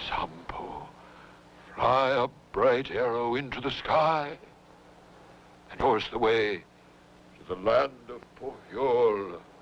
Sampo, fly a bright arrow into the sky, and yours the way to the land of Pohjol.